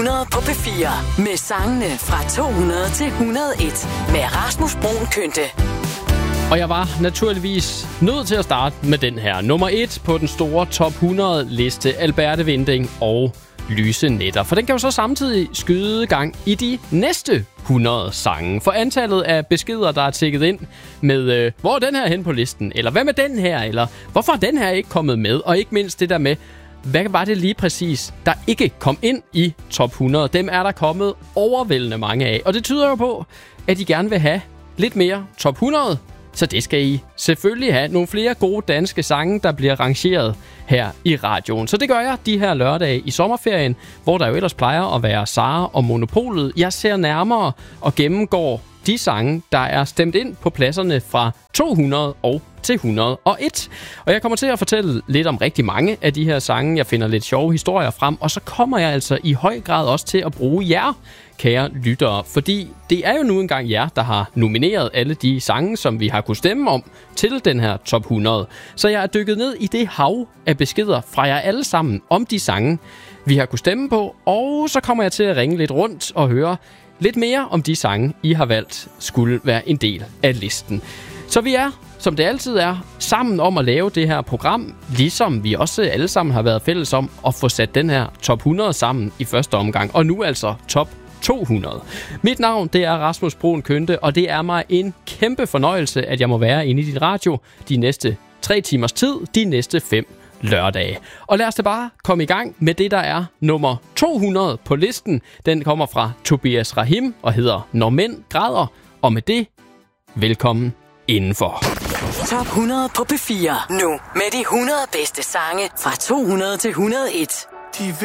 100 på P4 med sangene fra 200 til 101 med Rasmus Bruun Kynte. Og jeg var naturligvis nødt til at starte med den her. Nummer 1 på den store top 100 liste, Alberte Winding og Lyse Nætter. For den kan jo så samtidig skyde gang i de næste 100 sange. For antallet af beskeder, der er tikket ind med, hvor er den her hen på listen? Eller hvad med den her? Eller hvorfor er den her ikke kommet med? Og ikke mindst det der med, hvad var det lige præcis, der ikke kom ind i top 100? Dem er der kommet overvældende mange af. Og det tyder jo på, at I gerne vil have lidt mere top 100. Så det skal I selvfølgelig have. Nogle flere gode danske sange, der bliver rangeret her i radioen. Så det gør jeg de her lørdage i sommerferien, hvor der jo ellers plejer at være Sara og Monopolet. Jeg ser nærmere og gennemgår de sange, der er stemt ind på pladserne fra 200 og til 101. Og jeg kommer til at fortælle lidt om rigtig mange af de her sange. Jeg finder lidt sjove historier frem, og så kommer jeg altså i høj grad også til at bruge jer, kære lyttere, fordi det er jo nu engang jer, der har nomineret alle de sange, som vi har kunnet stemme om til den her top 100. Så jeg er dykket ned i det hav af beskeder fra jer alle sammen om de sange, vi har kunnet stemme på, og så kommer jeg til at ringe lidt rundt og høre lidt mere om de sange, I har valgt skulle være en del af listen. Så vi er, som det altid er, sammen om at lave det her program, ligesom vi også alle sammen har været fælles om at få sat den her top 100 sammen i første omgang, og nu altså top 200. Mit navn, det er Rasmus Bruun Kynte, og det er mig en kæmpe fornøjelse, at jeg må være inde i din radio de næste 3 timers tid, de næste 5 lørdage. Og lad os da bare komme i gang med det, der er nummer 200 på listen. Den kommer fra Tobias Rahim og hedder Når mænd græder. Og med det, velkommen indenfor. Top 100 på P4 nu med de 100 bedste sange fra 200 til 101.